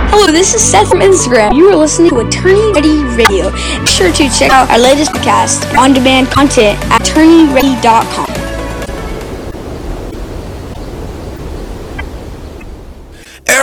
Hello, this is Seth from Instagram. You are listening to Attorney Ready Radio. Be sure to check out our latest podcast, on-demand content at attorneyready.com.